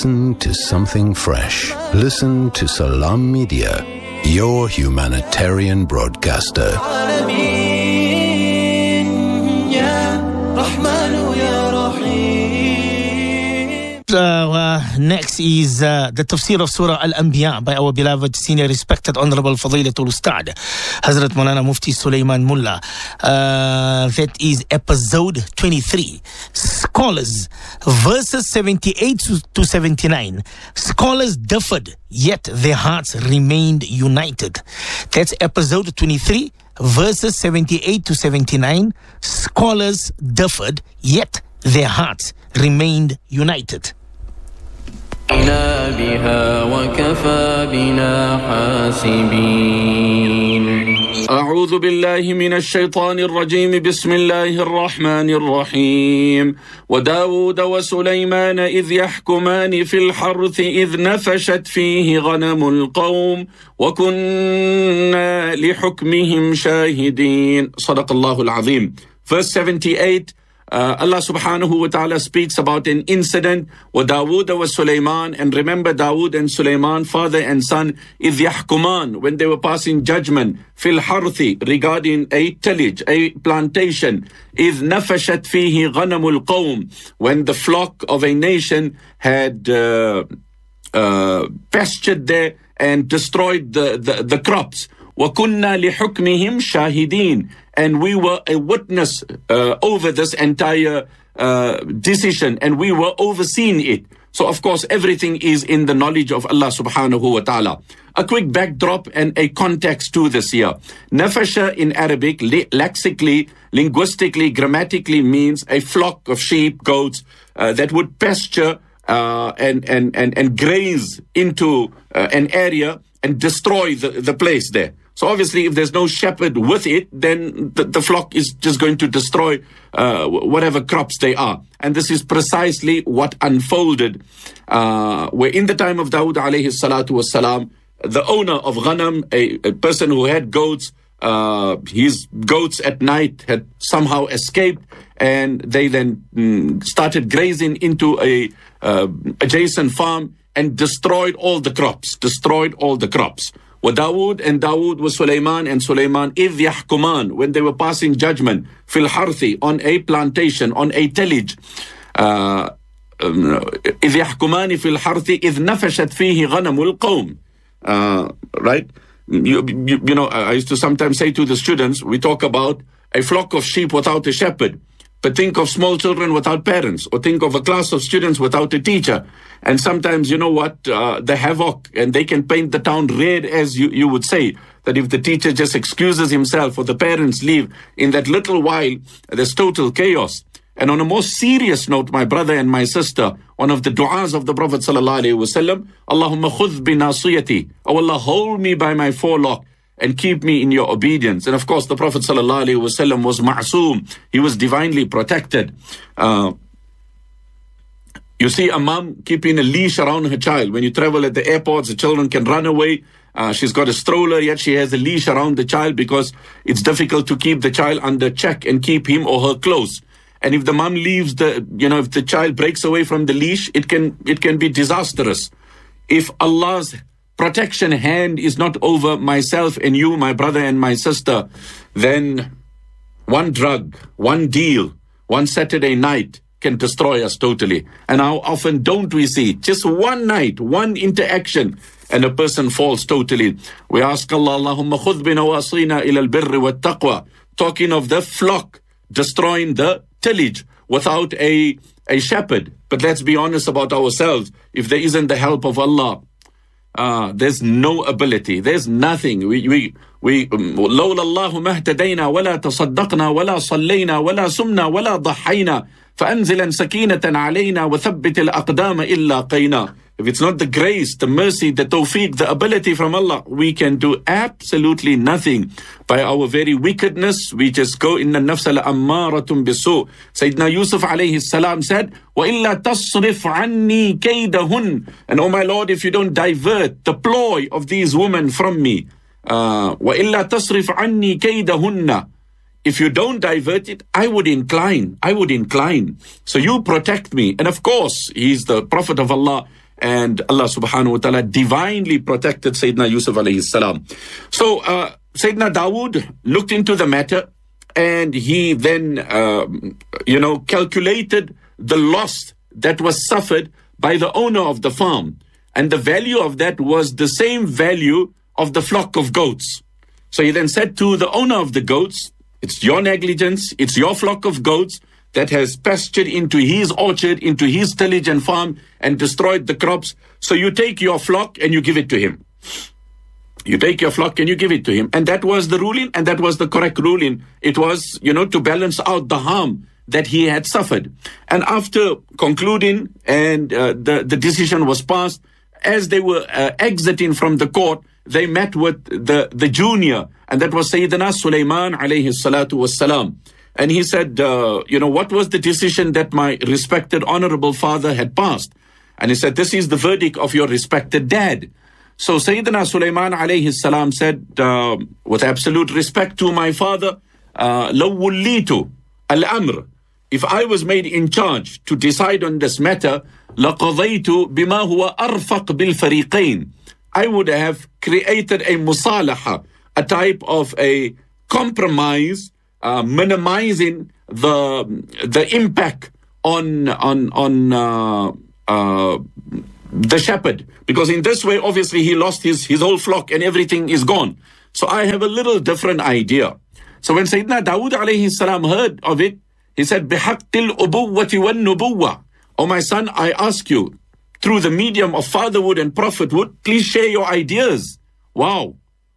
Listen to something fresh. Listen to Salam Media, your humanitarian broadcaster. Next is the tafsir of Surah Al-Anbiya by our beloved, senior, respected, honorable Fadilatul Ustad Hazrat Maulana Mufti Sulaiman Mullah. That is episode 23. Scholars, verses 78 to 79. Scholars differed, yet their hearts remained united. That's episode 23, verses 78 to 79. Scholars differed, yet their hearts remained united. بها وكفى بنا حاسبين. أعوذ بالله من الشيطان الرجيم. بسم الله الرحمن الرحيم. وداود وسليمان إذ يحكمان في الحرث إذ نفشت فيه غنم القوم وكنا لحكمهم شاهدين. صدق الله العظيم. Verse 78. Allah subhanahu wa ta'ala speaks about an incident with Dawood wa Sulaiman, and remember Dawood and Sulaiman, father and son, إِذْ يَحْكُمَانِ, when they were passing judgment, fil harthi, regarding a tillage, a plantation, إِذْ نَفَشَتْ فِيهِ غَنَمُ الْقَوْمِ, when the flock of a nation had pastured there and destroyed the crops. وَكُنَّا لِحُكْمِهِمْ شَاهِدِينَ, and we were a witness over this entire decision, and we were overseeing it. So of course everything is in the knowledge of Allah subhanahu wa ta'ala. A quick backdrop and a context to this here. Nafasha in Arabic, lexically, linguistically, grammatically means a flock of sheep, goats that would pasture and graze into an area and destroy the place there. So obviously, if there's no shepherd with it, then the flock is just going to destroy whatever crops they are. And this is precisely what unfolded. Where in the time of Dawood alayhi salatu wassalam, the owner of Ghanam, a person who had goats, his goats at night had somehow escaped, and they then started grazing into a adjacent farm and destroyed all the crops. وَدَاوُد and Dawood was Sulaiman and Sulaiman إِذْ يَحْكُمَانِ, when they were passing judgment, fil harthi, on a plantation, on a tillage. إِذْ يَحْكُمَانِ fil harthi إِذْ نَفَشَتْ فِيهِ غَنَمُ الْقَوْمِ. Right? You know, I used to sometimes say to the students, we talk about a flock of sheep without a shepherd. But think of small children without parents, or think of a class of students without a teacher. And sometimes, you know what, the havoc, and they can paint the town red, as you would say, that if the teacher just excuses himself or the parents leave, in that little while, there's total chaos. And on a more serious note, my brother and my sister, one of the du'as of the Prophet ﷺ, Allahumma khudh bi nasiyati, oh Allah, hold me by my forelock and keep me in your obedience. And of course, the Prophet ﷺ was ma'soom. He was divinely protected. You see a mom keeping a leash around her child. When you travel at the airports, the children can run away. She's got a stroller, yet she has a leash around the child because it's difficult to keep the child under check and keep him or her close. And if the mom leaves if the child breaks away from the leash, it can be disastrous. If Allah's protection hand is not over myself and you, my brother and my sister, then one drug, one deal, one Saturday night can destroy us totally. And how often don't we see just one night, one interaction, and a person falls totally. We ask Allah, Allahumma khudh bina wasina ila al-birri wa taqwa, talking of the flock destroying the tillage without a shepherd. But let's be honest about ourselves. If there isn't the help of Allah, there's no ability. There's nothing. لولا الله ما اهتدينا ولا تصدقنا ولا صلينا ولا سمنا ولا ضحينا فأنزلا سكينة علينا وثبت الأقدام إلا قينا. If it's not the grace, the mercy, the tawfiq, the ability from Allah, we can do absolutely nothing. By our very wickedness, we just go, إِنَّ النَّفْسَ لَأَمَّارَةٌ بِالسُّوءِ. Sayyidina Yusuf alayhi salam said, وَإِلَّا تَصْرِفْ عَنِّي كَيْدَهُنْ. And oh my Lord, if you don't divert the ploy of these women from me, وَإِلَّا تَصْرِفْ عَنِّي كَيْدَهُنَّ. If you don't divert it, I would incline. So you protect me. And of course, he's the Prophet of Allah, and Allah subhanahu wa ta'ala divinely protected Sayyidina Yusuf alayhi salam. So Sayyidina Dawood looked into the matter, and he then, calculated the loss that was suffered by the owner of the farm. And the value of that was the same value of the flock of goats. So he then said to the owner of the goats, it's your negligence, it's your flock of goats that has pastured into his orchard, into his tillage and farm, and destroyed the crops. So you take your flock and you give it to him. You take your flock and you give it to him. And that was the ruling, and that was the correct ruling. It was, to balance out the harm that he had suffered. And after concluding, and the decision was passed, as they were exiting from the court, they met with the junior, and that was Sayyidina Sulaiman alayhi salatu wassalam. And he said, what was the decision that my respected honorable father had passed? And he said, this is the verdict of your respected dad. So Sayyidina Sulaiman alayhi salam said, with absolute respect to my father, لو وليت الأمر, if I was made in charge to decide on this matter, لقضيت بما هو أرفق بالفريقين, I would have created a musalaha, a type of a compromise, minimizing the impact on the shepherd, because in this way, obviously, he lost his whole flock and everything is gone. So I have a little different idea. So when Sayyidina Dawood alayhi salam heard of it, he said, بِحَقِّ الْأُبُوَّةِ وَالنُّبُوَّةِ, oh my son, I ask you, through the medium of fatherhood and prophethood, please share your ideas. Wow.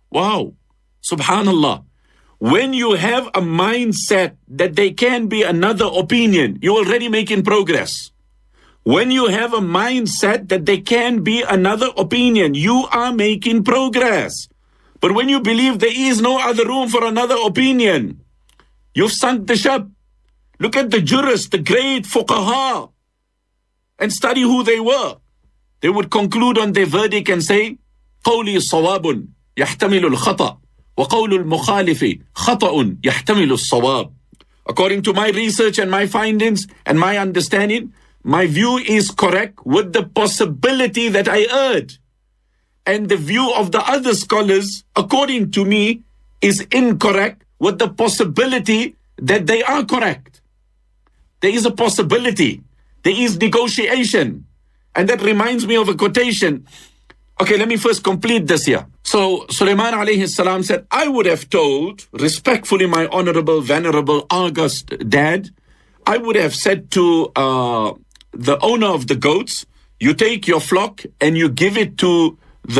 Subhanallah. When you have a mindset that there can be another opinion, you're already making progress. When you have a mindset that there can be another opinion, you are making progress. But when you believe there is no other room for another opinion, you've sunk the ship. Look at the jurists, the great fuqaha, and study who they were. They would conclude on their verdict and say, قولي صواب يحتمل الخطأ وقول المخالف خطأ يحتمل الصواب. According to my research and my findings and my understanding, my view is correct with the possibility that I erred. And the view of the other scholars, according to me, is incorrect with the possibility that they are correct. There is a possibility. There is negotiation. And that reminds me of a quotation. Okay, let me first complete this here. So Sulaiman alayhi salam said, I would have told, respectfully, my honorable, venerable, august dad, I would have said to the owner of the goats, you take your flock and you give it to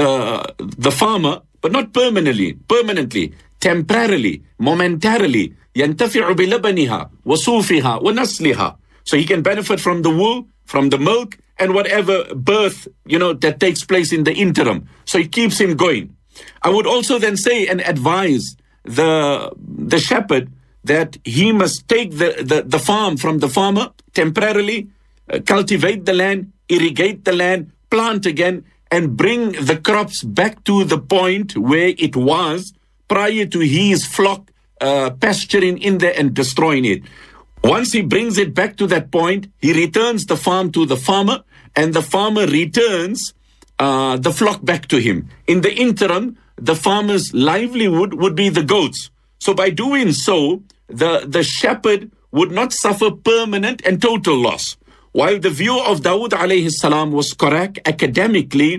the farmer, but not permanently, temporarily, momentarily. ينتفع بلبنها وصوفها ونسلها. So he can benefit from the wool, from the milk, and whatever birth, that takes place in the interim. So it keeps him going. I would also then say and advise the shepherd that he must take the farm from the farmer temporarily, cultivate the land, irrigate the land, plant again, and bring the crops back to the point where it was prior to his flock pasturing in there and destroying it. Once he brings it back to that point, he returns the farm to the farmer, and the farmer returns the flock back to him. In the interim, the farmer's livelihood would be the goats. So by doing so, the shepherd would not suffer permanent and total loss. While the view of Dawood alayhi salam was correct academically,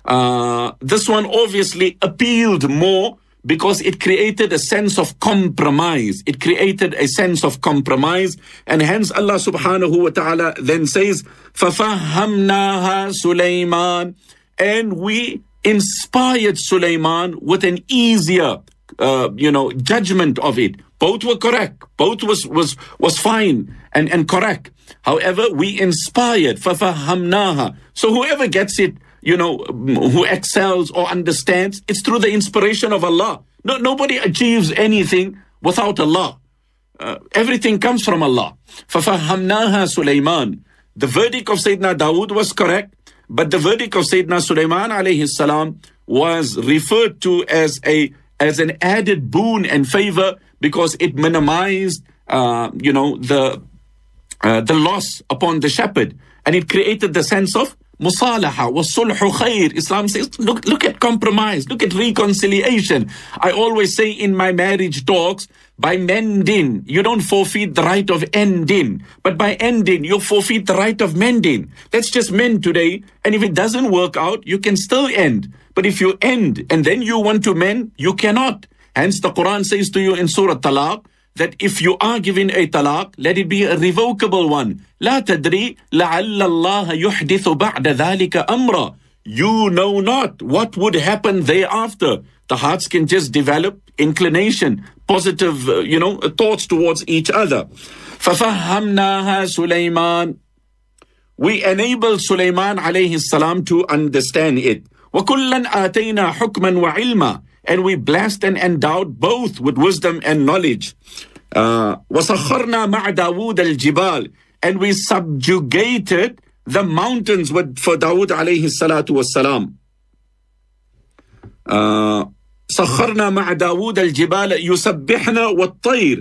this one obviously appealed more because it created a sense of compromise. And hence Allah subhanahu wa ta'ala then says, فَفَهَّمْنَاهَا سُلَيْمَانَ, and we inspired Sulaiman with an easier, judgment of it. Both were correct. Both was fine and correct. However, we inspired, فَفَهَّمْنَاهَا. So whoever gets it, who excels or understands, it's through the inspiration of Allah. Nobody achieves anything without Allah. Everything comes from Allah. فَفَهَّمْنَاهَا Sulaiman. The verdict of Sayyidina Dawood was correct, but the verdict of Sayyidina Sulaiman alayhi salam was referred to as an added boon and favor because it minimized, the loss upon the shepherd, and it created the sense of musalaha wa sulhu khair. Islam says, look at compromise, look at reconciliation. I always say in my marriage talks, by mending, you don't forfeit the right of ending. But by ending, you forfeit the right of mending. Let's just mend today. And if it doesn't work out, you can still end. But if you end and then you want to mend, you cannot. Hence the Quran says to you in Surah Talaq, that if you are given a talaq, let it be a revocable one. لا تدري لعل الله يحدث بعد ذلك أمرا. You know not what would happen thereafter. The hearts can just develop inclination, positive, thoughts towards each other. فَفَهَّمْنَاهَا سُلَيْمَانَ. We enable Sulaiman alayhi salam to understand it. وَكُلًّا آتَيْنَا حُكْمًا وَعِلْمًا. And we blessed and endowed both with wisdom and knowledge. وَسَخَّرْنَا مَعَ دَاوُودَ الْجِبَالِ. And we subjugated the mountains for Dawood alayhi salatu wassalam. سخرنا مع داوود الجبال يسبحنا والطير.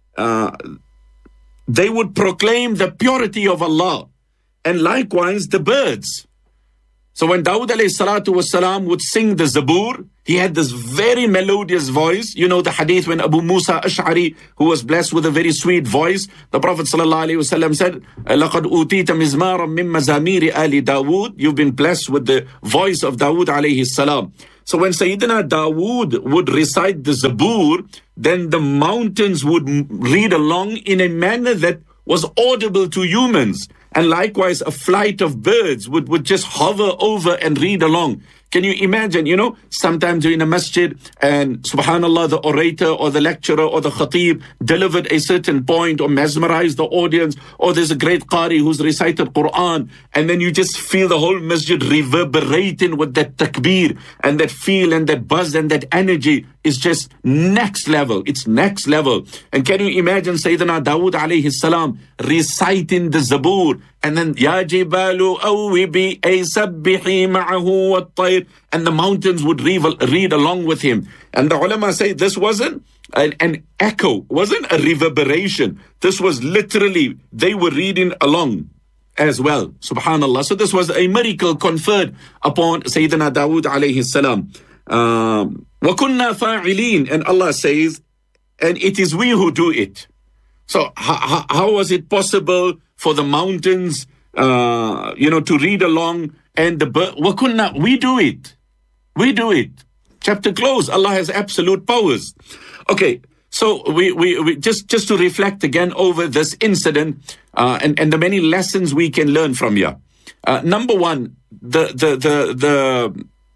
They would proclaim the purity of Allah, and likewise the birds. So when Dawood alayhi salatu wasalam would sing the Zabur, he had this very melodious voice. You know the hadith when Abu Musa Ash'ari, who was blessed with a very sweet voice, the Prophet sallallahu alayhi wasallam said, لَقَدْ أُوتِيتَ مِزْمَارًا مِّن مَزَامِيرِ آلِ دَاوُود. You've been blessed with the voice of Dawood alayhi salam. So when Sayyidina Dawood would recite the Zabur, then the mountains would read along in a manner that was audible to humans. And likewise, a flight of birds would just hover over and read along. Can you imagine, sometimes you're in a masjid and subhanallah, the orator or the lecturer or the khatib delivered a certain point or mesmerized the audience, or there's a great qari who's recited Quran, and then you just feel the whole masjid reverberating with that takbir and that feel and that buzz and that energy is just next level. It's next level. And can you imagine Sayyidina Dawood alayhi salam reciting the Zabur, and then Ya Jibalu Awibi Sabbihi Ma'ahu Wat-Tayr, and the mountains would read along with him. And the ulama say this wasn't an echo, wasn't a reverberation. This was literally, they were reading along as well. Subhanallah. So this was a miracle conferred upon Sayyidina Dawood alayhi salam. وَكُنَّا فَاعِلِينَ. And Allah says, and it is we who do it. So how was it possible for the mountains, to read along, and the bird? وَكُنَّا, we do it. We do it. Chapter closed. Allah has absolute powers. Okay, so we just to reflect again over this incident and the many lessons we can learn from here. Number one, the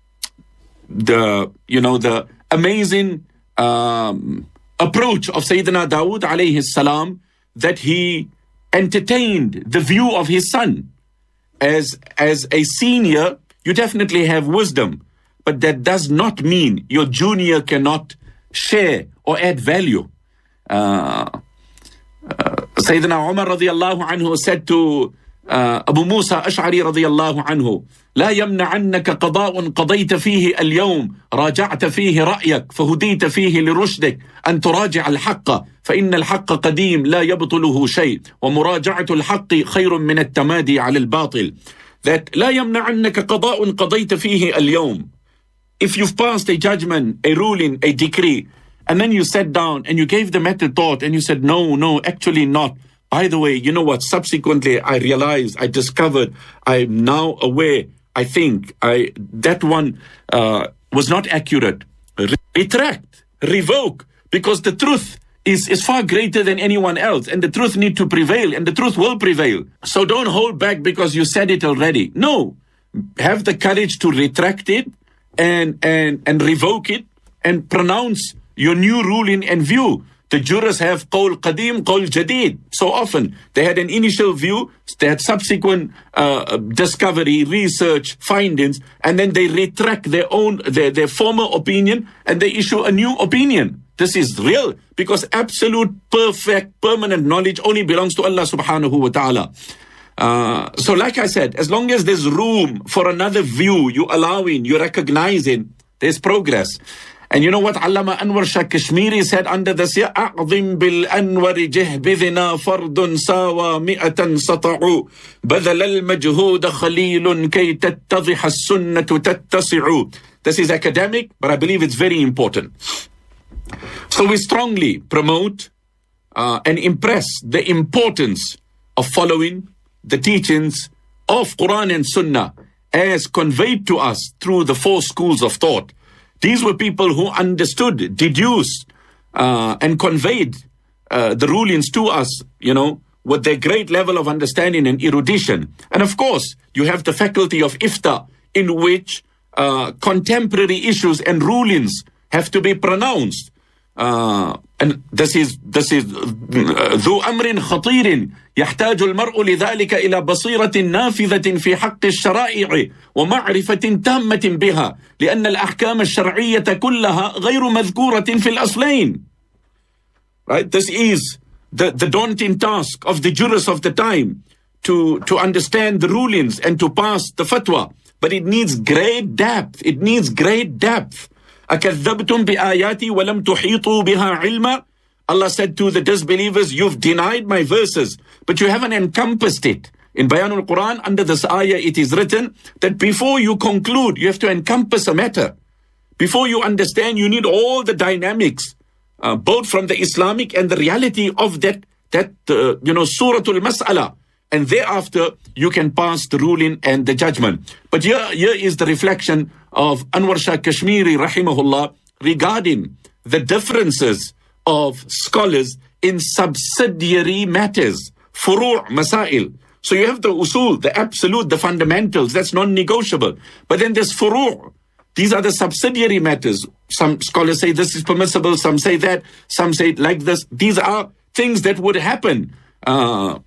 amazing approach of Sayyidina Dawood alayhi salam, that he entertained the view of his son. As a senior, you definitely have wisdom, but that does not mean your junior cannot share or add value. Sayyidina Umar radiyallahu anhu said to Abu Musa Ash'ari radiyallahu anhu, لا يمنعنك قضاء قضيت فيه اليوم راجعت فيه رأيك فهديت فيه لرشدك أن تراجع الحق فإن الحق قديم لا يبطله شيء ومراجعة الحق خير من التمادي على الباطل. That لا يمنعنك قضاء قضيت فيه اليوم. If you've passed a judgment, a ruling, a decree, and then you sat down and you gave the matter thought and you said, no, actually not. By the way, you know what? Subsequently, I realized, I discovered, I'm now aware, I think that one was not accurate. Retract, revoke, because the truth is far greater than anyone else, and the truth need to prevail, and the truth will prevail. So don't hold back because you said it already. No, have the courage to retract it and revoke it and pronounce your new ruling and view. The jurors have qawl qadim, qawl jadid. So often they had an initial view, they had subsequent discovery, research, findings, and then they retract their former opinion and they issue a new opinion. This is real, because absolute, perfect, permanent knowledge only belongs to Allah subhanahu wa ta'ala. So like I said, as long as there's room for another view, you're allowing, you're recognizing, there's progress. And you know what Allama Anwar Shah Kashmiri said under this year? أعظم بالأنور جهبذنا فرد ساوى مئة سطعوا بذل المجهود خليل كي تتضح السنة تتسع. This is academic, but I believe it's very important. So we strongly promote and impress the importance of following the teachings of Quran and Sunnah as conveyed to us through the four schools of thought. These were people who understood, deduced, and conveyed the rulings to us, with their great level of understanding and erudition. And of course, you have the faculty of ifta, in which contemporary issues and rulings have to be pronounced. And this is ذو أمر خطير يحتاج المرء لذلك إلى بصيرة نافذة في حق الشرائع ومعرفة تامة بها لأن الأحكام الشرعية كلها غير مذكورة في الأصلين. Right? This is the daunting task of the jurists of the time to understand the rulings and to pass the fatwa. But it needs great depth. It needs great depth. أَكَذَّبْتُمْ بِآيَاتِي وَلَمْ تُحِيطُوا بِهَا عِلْمًا. Allah said to the disbelievers, you've denied my verses, but you haven't encompassed it. In Bayanul Quran, under this ayah, it is written that before you conclude, you have to encompass a matter. Before you understand, you need all the dynamics, both from the Islamic and the reality of that Suratul Mas'ala. And thereafter, you can pass the ruling and the judgment. But here is the reflection of Anwar Shah Kashmiri, rahimahullah, regarding the differences of scholars in subsidiary matters, furu' masail. So you have the usul, the absolute, the fundamentals, that's non-negotiable. But then there's furu'. These are the subsidiary matters. Some scholars say this is permissible, some say that, some say it like this. These are things that would happen. ما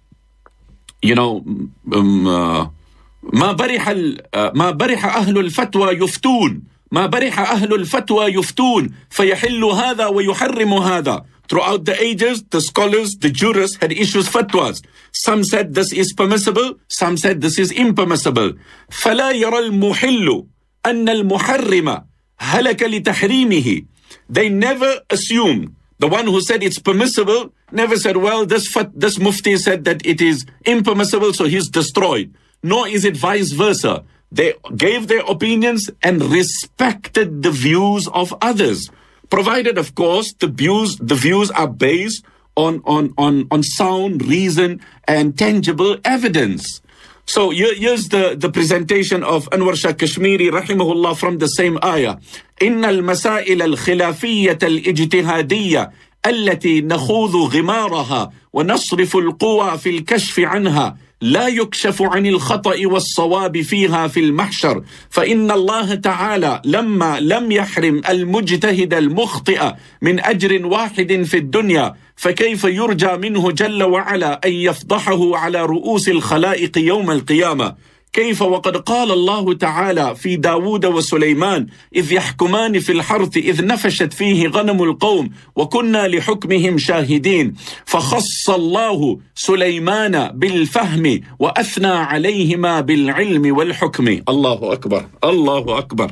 برح أهل الفتوى يفتون ما برح أهل الفتوى يفتون فيحل هذا ويحرم هذا. Throughout the ages, the scholars, the jurists had issued fatwas. Some said this is permissible, some said this is impermissible. فلا يرى المحل أن المحرم هلك لتحريمه. They never assume. The one who said it's permissible never said, well, this mufti said that it is impermissible, so he's destroyed. Nor is it vice versa. They gave their opinions and respected the views of others, provided, of course, the views are based on sound reason and tangible evidence. So here's the presentation of Anwar Shah Kashmiri, rahimahullah, from the same ayah. إن المسائل الخلافية الاجتهادية التي نخوض غمارها ونصرف القوى في الكشف عنها لا يكشف عن الخطأ والصواب فيها في المحشر فإن الله تعالى لما لم يحرم المجتهد المخطئ من أجر واحد في الدنيا فكيف يرجى منه جل وعلا أن يفضحه على رؤوس الخلائق يوم القيامة. كيف وقد قال الله تعالى في داود وسليمان إذ يحكمان في الحرث إذ نفشت فيه غنم القوم وكنا لحكمهم شاهدين فخص الله سليمان بالفهم وأثنى عليهما بالعلم والحكم. الله أكبر. الله أكبر.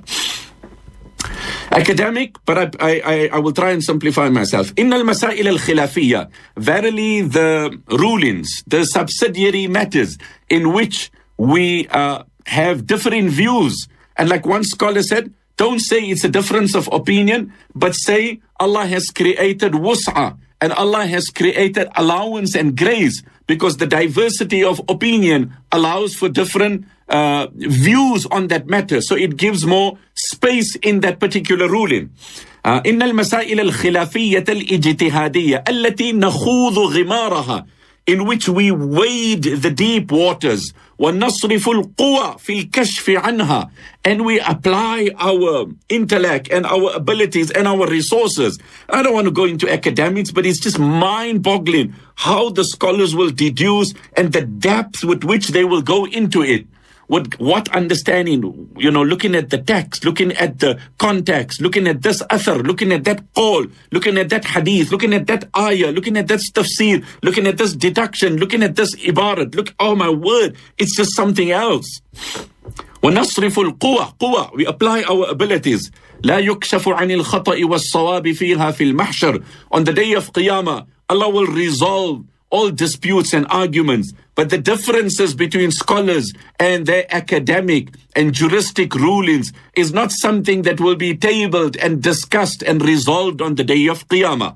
Academic, but I will try and simplify myself. إن المسائل الخلافية, verily the rulings, the subsidiary matters in which we have differing views. And like one scholar said, don't say it's a difference of opinion, but say Allah has created wus'a and Allah has created allowance and grace, because the diversity of opinion allows for different views on that matter. So it gives more space in that particular ruling. إن المسائل الخلافية الاجتهادية التي نخوض غمارها, in which we wade the deep waters, وَنَصْرِفُ الْقُوَى فِي الْكَشْفِ عَنْهَا, and we apply our intellect and our abilities and our resources. I don't want to go into academics, but it's just mind-boggling how the scholars will deduce and the depth with which they will go into it. What understanding, looking at the text, looking at the context, looking at this athar, looking at that qawl, looking at that hadith, looking at that ayah, looking at that tafsir, looking at this deduction, looking at this ibarat. Oh my word, it's just something else. وَنَصْرِفُ الْقُوَى, we apply our abilities. لا يكشف عن الخطأ والصواب فيها في المحشر. On the day of Qiyamah, Allah will resolve all disputes and arguments, but the differences between scholars and their academic and juristic rulings is not something that will be tabled and discussed and resolved on the day of Qiyamah.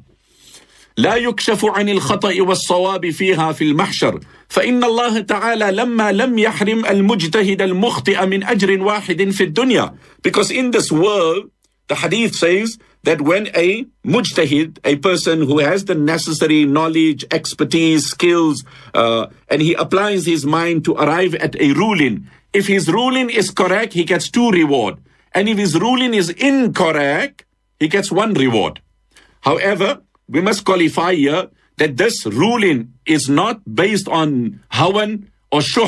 لا يكشف عن الخطأ والصواب فيها في المحشر فإن الله تعالى لما لم يحرم المجتهد المخطئ من أجر واحد في الدنيا. Because in this world, the hadith says that when a mujtahid, a person who has the necessary knowledge, expertise, skills, and he applies his mind to arrive at a ruling, if his ruling is correct, he gets 2 rewards. And if his ruling is incorrect, he gets 1 reward. However, we must qualify here that this ruling is not based on hawan or shuh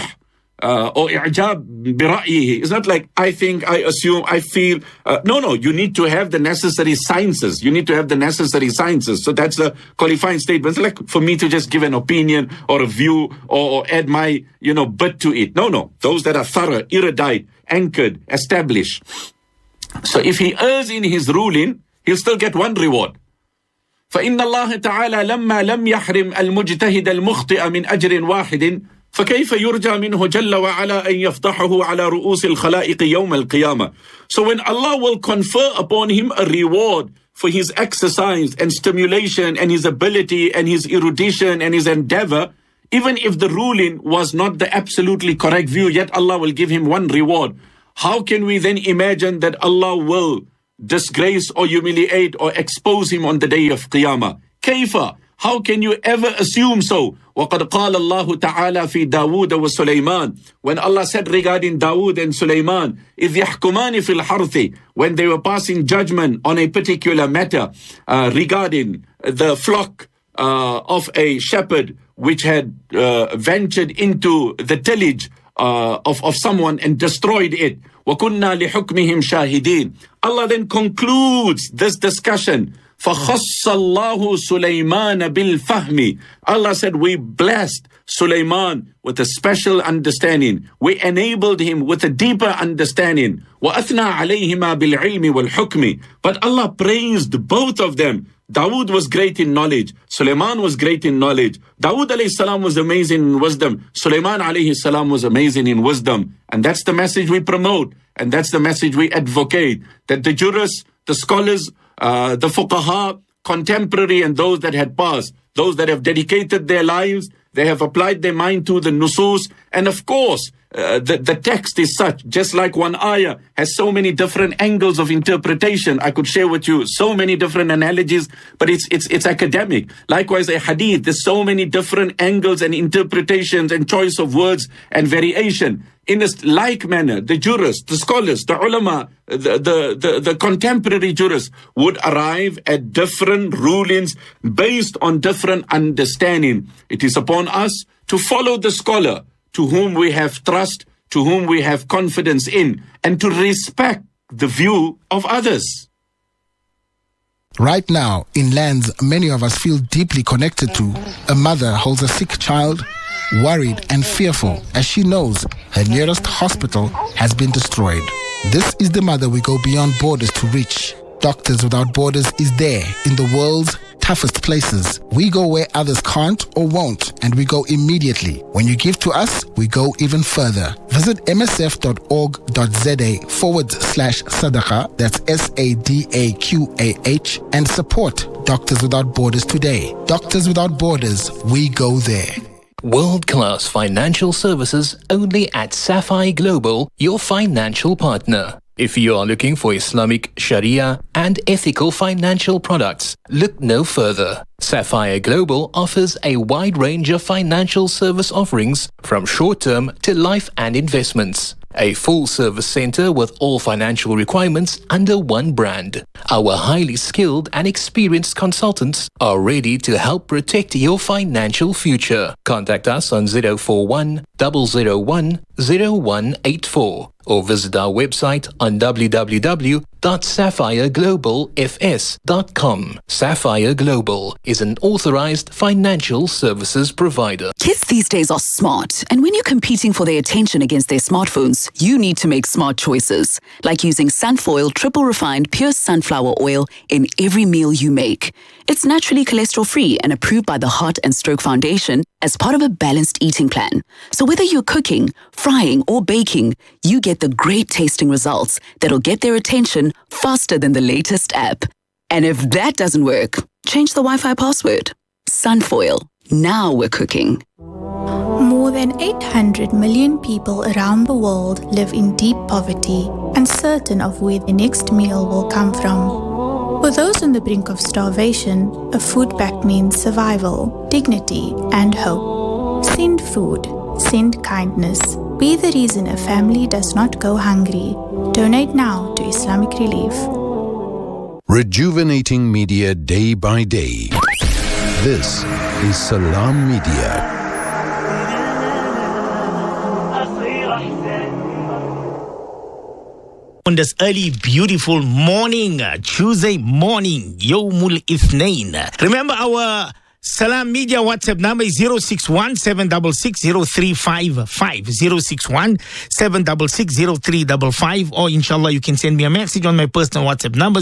or i'jab bira'yihi. It's not like I think, I assume, I feel. No, you need to have the necessary sciences. You need to have the necessary sciences. So that's a qualifying statement. It's like for me to just give an opinion or a view or add my, bit to it. No. Those that are thorough, erudite, anchored, established. So if he errs in his ruling, he'll still get 1 reward. فإن الله تعالى لما لم يحرم المجتهد المخطئ من أجر واحد فكيف يرجى منه جل وعلا أن يفضحه على رؤوس الخلائق يوم القيامة. So when Allah will confer upon him a reward for his exercise and stimulation and his ability and his erudition and his endeavor, even if the ruling was not the absolutely correct view, yet Allah will give him 1 reward. How can we then imagine that Allah will disgrace or humiliate or expose him on the day of Qiyamah? Kaifa? How can you ever assume so? وَقَدْ قَالَ اللَّهُ تَعَالَى فِي دَاوُودَ وَسُلَيْمَانَ. When Allah said regarding Dawood and Sulaiman, إِذْ يَحْكُمَانِ فِي الْحَرْثِ, when they were passing judgment on a particular matter regarding the flock of a shepherd which had ventured into the tillage of someone and destroyed it. وَكُنَّا لِحُكْمِهِمْ شَاهِدِينَ. Allah then concludes this discussion. فَخَصَّ اللَّهُ سُلَيْمَانَ بِالْفَهْمِ. Allah said, we blessed Sulaiman with a special understanding. We enabled him with a deeper understanding. وَأَثْنَى عَلَيْهِمَا بِالْعِلْمِ وَالْحُكْمِ. But Allah praised both of them. Dawood was great in knowledge. Sulaiman was great in knowledge. Dawood alayhi salam was amazing in wisdom. Sulaiman alayhi salam was amazing in wisdom. And that's the message we promote. And that's the message we advocate. That the jurists, the scholars, the fuqaha, contemporary and those that had passed, those that have dedicated their lives, they have applied their mind to the nusus. And of course, the text is such, just like one ayah has so many different angles of interpretation. I could share with you so many different analogies, but it's academic. Likewise, a hadith, there's so many different angles and interpretations and choice of words and variation. In a like manner, the jurists, the scholars, the ulama, the contemporary jurists would arrive at different rulings based on different understanding. It is upon us to follow the scholar to whom we have trust, to whom we have confidence in, and to respect the view of others. Right now, in lands many of us feel deeply connected to, a mother holds a sick child, worried and fearful as she knows her nearest hospital has been destroyed. This is the mother we go beyond borders to reach. Doctors Without Borders is there in the world's toughest places. We go where others can't or won't, and we go immediately. When you give to us, we go even further. Visit msf.org.za/sadaqa, that's SADAQAH, and support Doctors Without Borders today. Doctors Without Borders, we go there. World-class financial services only at Sapphire Global, your financial partner. If you are looking for Islamic Sharia and ethical financial products, look no further. Sapphire Global offers a wide range of financial service offerings from short-term to life and investments. A full-service center with all financial requirements under one brand. Our highly skilled and experienced consultants are ready to help protect your financial future. Contact us on 041 001 0184 or visit our website on www.sapphireglobalfs.com. Sapphire Global is an authorized financial services provider. Kids these days are smart, and when you're competing for their attention against their smartphones, you need to make smart choices, like using Sunfoil triple refined pure sunflower oil in every meal you make. It's naturally cholesterol-free and approved by the Heart and Stroke Foundation as part of a balanced eating plan. So whether you're cooking, frying, or baking, you get the great tasting results that'll get their attention faster than the latest app. And if that doesn't work, change the Wi-Fi password. Sunfoil. Now we're cooking. More than 800 million people around the world live in deep poverty, uncertain of where the next meal will come from. For those on the brink of starvation, a food pack means survival, dignity, and hope. Send food. Send kindness. Be the reason a family does not go hungry. Donate now to Islamic Relief. Rejuvenating media day by day. This is Salam Media. On this early, beautiful morning, Tuesday morning, Yawmul Ithnain. Remember our Salam Media WhatsApp number is 061-766-0355, 061-766-0355, or inshallah you can send me a message on my personal WhatsApp number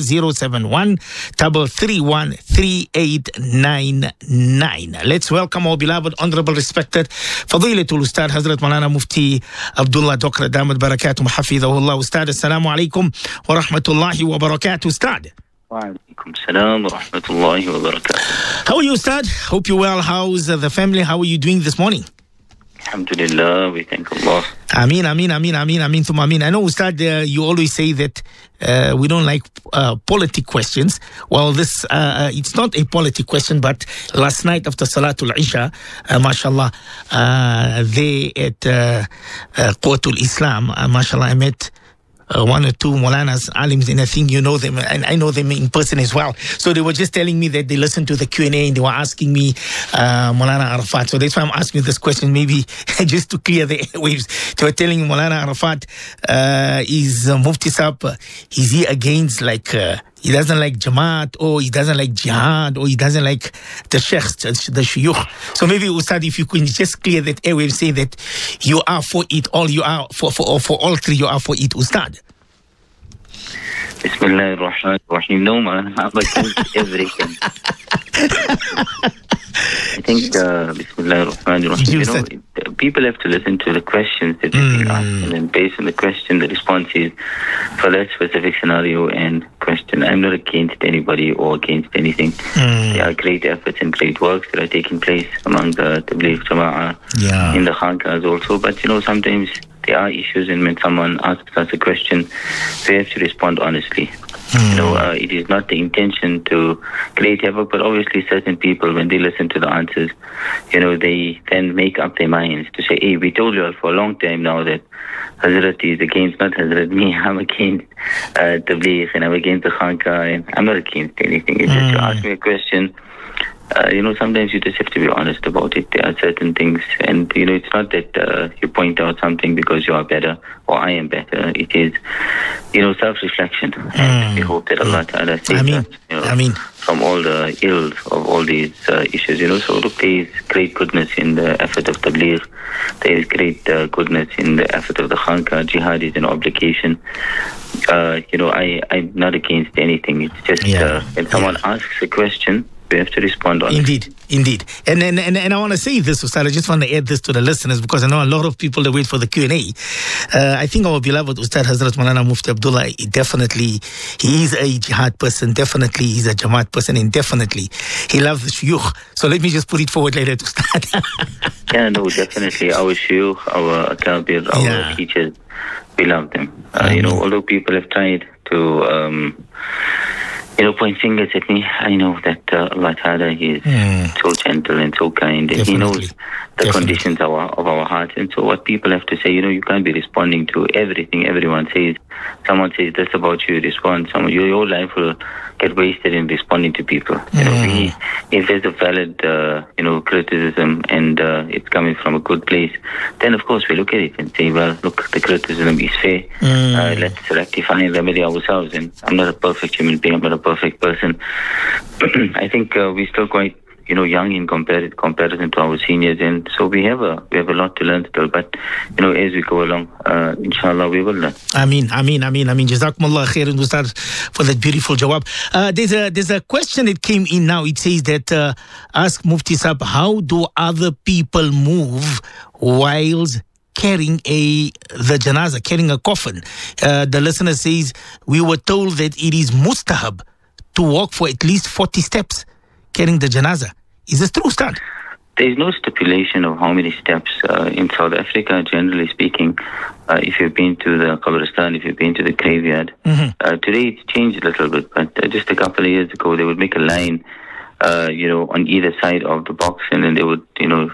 071-331-3899. Let's welcome our beloved, honorable, respected Fadilatul Ustad Hazrat Maulana Mufti Abdullah Dokra Damat Barakatuh Hafidhahullah. Ustad, assalamu alaikum wa rahmatullahi wa barakatuh. Ustad. Walaikum salam wa rahmatullahi wa barakatuh. How are you, Ustad? Hope you're well. How's the family? How are you doing this morning? Alhamdulillah, we thank Allah. Ameen, ameen, ameen, ameen, ameen, thumma ameen. I know, Ustad, you always say that we don't like politic questions. Well, this it's not a politic question, but last night after Salatul Isha, mashallah, they at Quwwatul Islam, mashallah, I met one or two Maulanas, alims, and I think you know them, and I know them in person as well. So they were just telling me that they listened to the Q&A and they were asking me Maulana Arafat. So that's why I'm asking you this question, maybe just to clear the airwaves. They were telling Maulana Arafat, is Mufti Saab, is he against he doesn't like Jamaat, or he doesn't like Jihad, or he doesn't like the Sheikhs, the Shuyukh. So maybe, Ustad, if you could just clear that airwave, say that you are for it, all you are for all three, you are for it, Ustad. Bismillah ar-Rahman ar-Rahim. No, man, I'm against everything. I think, Bismillah ar-Rahman ar-Rahim, you know, people have to listen to the questions that they've been asked, and then based on the question, the response is for that specific scenario and question. I'm not against anybody or against anything. There are great efforts and great works that are taking place among the Tabligh Jama'ah in the Khanqahs also, but you know, sometimes there are issues, and when someone asks us a question, we have to respond honestly. You know, it is not the intention to create havoc, but obviously certain people, when they listen to the answers, you know, they then make up their minds to say, hey, we told you all for a long time now that Hazrat is against, not Hazrat, me, I'm against Tabligh, and I'm against the Khanqah, and I'm not against anything. It's just to ask me a question. You know, sometimes you just have to be honest about it. There are certain things, and you know, it's not that you point out something because you are better or I am better. It is, you know, self-reflection, and we hope that Allah Ta'ala saves us, you know, from all the ills of all these issues. You know, so look, there is great goodness in the effort of Tabligh. There is great goodness in the effort of the Khanqah. Jihad is an obligation. You know, I'm not against anything. It's just when someone asks a question, we have to respond on Indeed. And I want to say this, Ustad, I just want to add this to the listeners, because I know a lot of people that wait for the Q&A. I think our beloved Ustad Hazrat Maulana Mufti Abdullah, definitely, he is a jihad person, definitely he's a Jamaat person, and definitely he loves the shuyukh. So let me just put it forward later to Ustad. Yeah, no, definitely. Our shuyukh, our akabir, our teachers, we love them. You know, although people have tried to point fingers at me. I know that Allah Ta'ala, He is so gentle and so kind, and He knows the conditions of our hearts. And so what people have to say, you can't be responding to everything everyone says. Someone says this about you, respond. Your life will get wasted in responding to people. If there's a valid, criticism and it's coming from a good place, then of course we look at it and say, well, look, the criticism is fair. Let's rectify and remedy ourselves. And I'm not a perfect human being. I'm not a perfect person. I think we're still quite, young in comparison to our seniors, and so we have a lot to learn still. But as we go along, inshallah, we will learn. Ameen. Jazakumullah khairan, Ustad, for that beautiful jawab. There's a question that came in now. It says that ask Mufti Sahab, how do other people move whilst carrying the janaza, carrying a coffin? The listener says, we were told that it is mustahab to walk for at least 40 steps carrying the janaza. Is this true, Ustad? There is no stipulation of how many steps in South Africa, generally speaking. If you've been to the Qabristan, if you've been to the graveyard, today it's changed a little bit, but just a couple of years ago, they would make a line, on either side of the box, and then they would,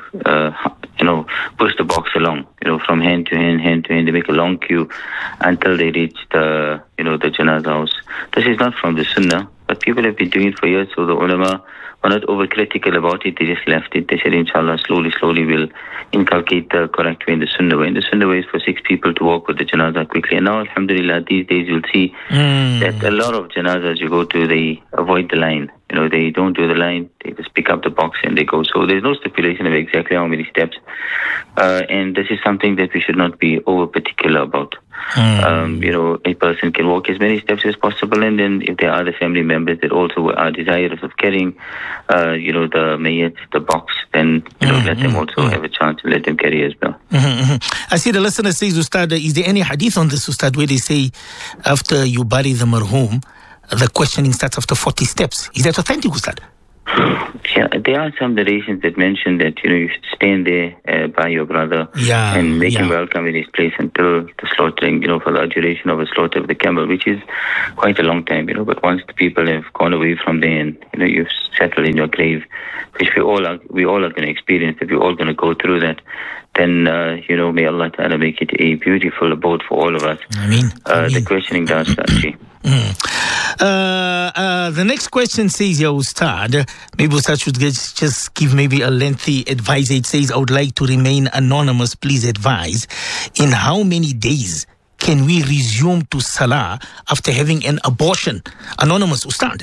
push the box along, from hand to hand to hand. They make a long queue until they reach the Janazah house. This is not from the Sunnah, but people have been doing it for years, so the ulama were not overcritical about it. They just left it. They said, inshallah, slowly we'll inculcate the correct way in the Sunnah way. And the Sunnah way is for 6 people to walk with the Janazah quickly. And now, alhamdulillah, these days you'll see that a lot of Janazahs you go to, they avoid the line. They don't do the line. They just pick up the box and they go. So there's no stipulation of exactly how many steps. And this is something that we should not be over particular about. A person can walk as many steps as possible, and then if there are other family members that also are desirous of carrying, the mayyat, the box, then let them also have a chance to let them carry as well. I see the listener says, Ustad, is there any hadith on this, Ustad, where they say after you bury the marhum, the questioning starts after 40 steps? Is that authentic, Ustad? Yeah, there are some narrations that mention that you should stand there by your brother and make him welcome in his place until the slaughtering, for the duration of a slaughter of the camel, which is quite a long time, But once the people have gone away from there and you've settled in your grave, which we all are going to experience, that we're all going to go through that, then may Allah Ta'ala make it a beautiful abode for all of us. Ameen. The questioning does start. The next question says, Ustad, maybe Ustad should just give maybe a lengthy advice. It says, I would like to remain anonymous. Please advise, in how many days can we resume to Salah after having an abortion? Anonymous, Ustad.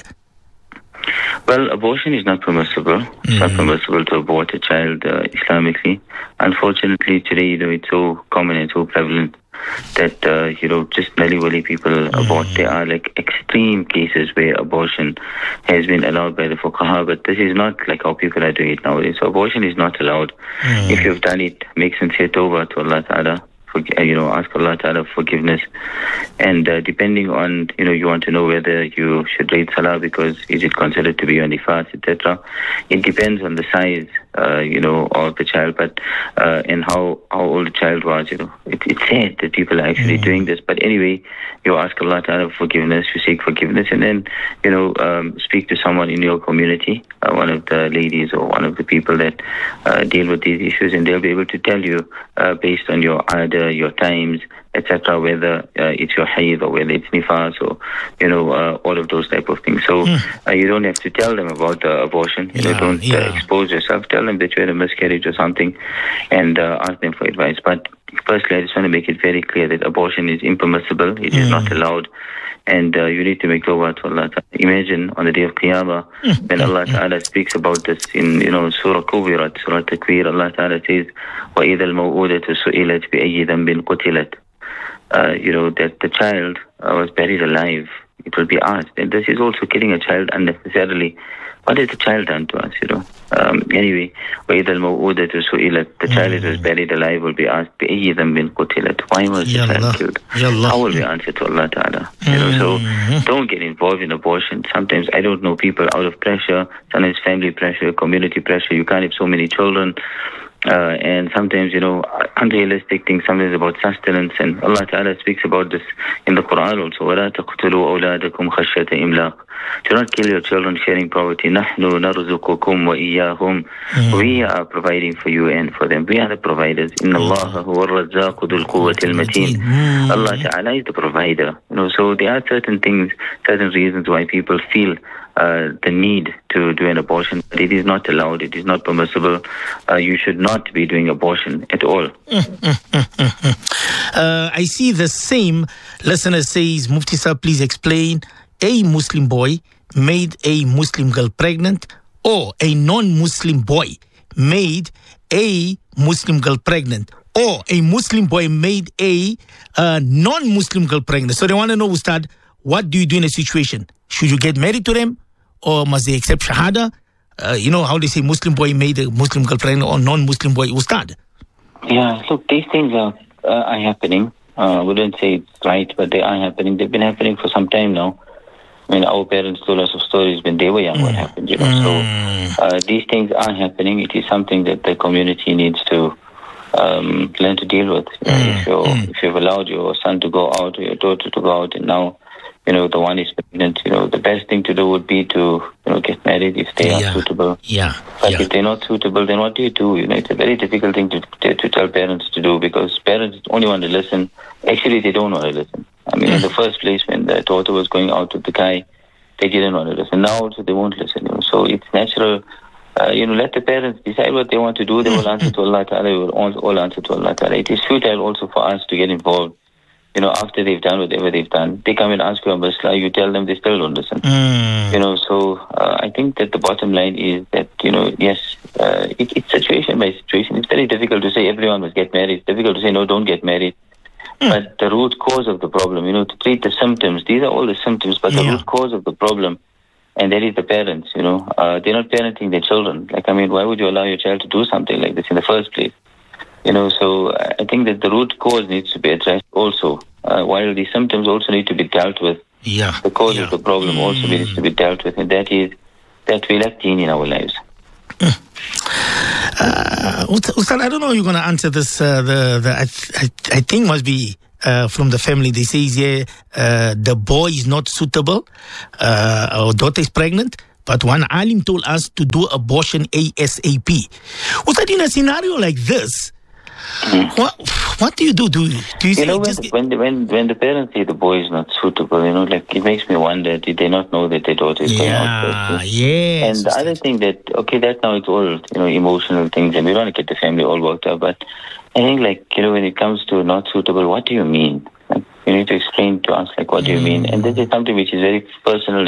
Well, abortion is not permissible. It's not permissible to abort a child Islamically. Unfortunately, today, it's so common and so prevalent that, just nilly-willy people abort. There are extreme cases where abortion has been allowed by the fuqaha, but this is not like how people are doing it nowadays. So abortion is not allowed. If you've done it, make sincere tawbah to Allah Ta'ala. Ask Allah Ta'ala forgiveness. And depending on, you want to know whether you should read Salah because is it considered to be on the fast, etc. It depends on the size, of the child, but and how old the child was, It's sad that people are actually doing this. But anyway, you ask Allah Ta'ala forgiveness, you seek forgiveness, and then, speak to someone in your community, one of the ladies or one of the people that deal with these issues, and they'll be able to tell you based on your order, your times, etc., whether it's your hayd or whether it's nifas or, all of those type of things. So you don't have to tell them about the abortion. Don't expose yourself. Tell them that you had a miscarriage or something and ask them for advice. But firstly, I just want to make it very clear that abortion is impermissible. It is not allowed. And you need to make tawbah to Allah Ta'ala. Imagine on the day of Qiyamah, when Allah Ta'ala speaks about this in, Surah Kubirat, Surah Takwir, Allah Ta'ala says, وَإِذَا الْمَوْءُودَةُ سُئِلَتْ بِأَيِّ ذَنْبٍ قُتِلَتْ. That the child was buried alive. It will be asked. And this is also killing a child unnecessarily. What has the child done to us, Anyway, وَإِذَا الْمَوْءُودَةُ سُئِلَتْ. The child that was buried alive will be asked, بِأَيِّ ذَنْبٍ قُتِلَتْ. Why was the child killed? How will we answer to Allah Ta'ala? So don't get involved in abortion. Sometimes, I don't know, people out of pressure, sometimes family pressure, community pressure. You can't have so many children. And sometimes, unrealistic things, sometimes about sustenance. And Allah Ta'ala speaks about this in the Quran also. وَلَا تَقْتُلُوا أَوْلَادَكُمْ خَشْيَةَ إِمْلَاقٍ. Do not kill your children sharing poverty. نَحْنُ نَرْزُقُكُمْ وَإِيَّاهُمْ. We are providing for you and for them. We are the providers. إِنَّ اللَّهَ هُوَ الرَّزَّاقُ ذُو الْقُوَّةِ الْمَتِينَ. Allah Ta'ala is the provider. So there are certain things, certain reasons why people feel the need to do an abortion. But it is not allowed. It is not permissible. You should not be doing abortion at all. I see the same listener says, Mufti Sahib, please explain. A Muslim boy made a Muslim girl pregnant, or a non-Muslim boy made a Muslim girl pregnant, or a Muslim boy made a non-Muslim girl pregnant. So they want to know, Ustad, what do you do in a situation? Should you get married to them, or must they accept Shahada? You know how they say Muslim boy made a Muslim girl pregnant, or non-Muslim boy, Ustad? Yeah, look, these things are happening. I wouldn't say it's right, but they are happening. They've been happening for some time now. I mean, our parents told us of stories when they were young what happened, So these things are happening. It is something that the community needs to learn to deal with. If you've allowed your son to go out or your daughter to go out, and now, the one is pregnant, the best thing to do would be to, get married if they are suitable. But if they're not suitable, then what do you do? It's a very difficult thing to tell parents to do, because parents only want to listen. Actually, they don't want to listen. I mean, in the first place, when the daughter was going out with the guy, they didn't want to listen. Now also, they won't listen. So it's natural. Let the parents decide what they want to do. They will answer to Allah Ta'ala. We will all answer to Allah Ta'ala. It is futile also for us to get involved. After they've done whatever they've done, they come and ask you a masla, you tell them, they still don't listen. So I think that the bottom line is that, yes, it's situation by situation. It's very difficult to say everyone must get married. It's difficult to say, no, don't get married. But the root cause of the problem, to treat the symptoms, these are all the symptoms, but the root cause of the problem, and that is the parents, they're not parenting their children. Why would you allow your child to do something like this in the first place? So I think that the root cause needs to be addressed also, while the symptoms also need to be dealt with. The cause of the problem also needs to be dealt with, and that is that we lack deen in our lives. Ustad, I don't know how you're going to answer this. I think must be from the family. They say the boy is not suitable. Our daughter is pregnant, but one alim told us to do abortion ASAP. Ustad, in a scenario like this, what do you do? Do you say when the parents say the boy is not suitable, it makes me wonder, did they not know that their daughter is going out? Yes. And the other thing that now it's all emotional things, and we don't want to get the family all worked up. But I think when it comes to not suitable, what do you mean? You need to explain to us what do you mean, and this is something which is very personal.